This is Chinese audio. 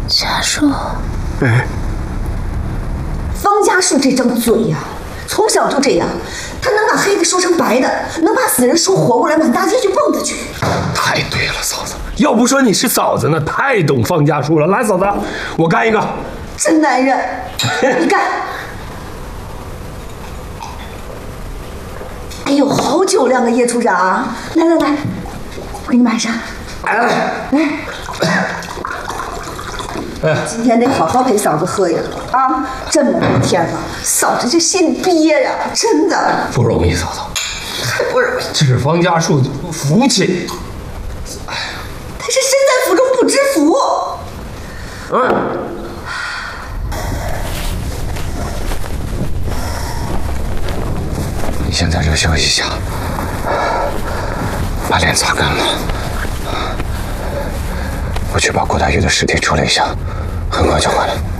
家树， 方家树这张嘴呀，从小就这样，他能把黑的说成白的，能把死人说活过来，满大街去蹦跶去。 太对了，嫂子，要不说你是嫂子呢，太懂方家树了。来，嫂子，我干一个。 真男人，你干！哎呦，好酒量啊，叶处长！来来来，我给你买上。来，今天得好好陪嫂子喝一喝啊！这么多天了，嫂子这心里憋呀，真的不容易，嫂子， 太不容易。 这是方家树的福气。 他是身在福中不知福。 你先在这休息一下，把脸擦干了。我去把郭黛玉的尸体处理一下，很快就回来。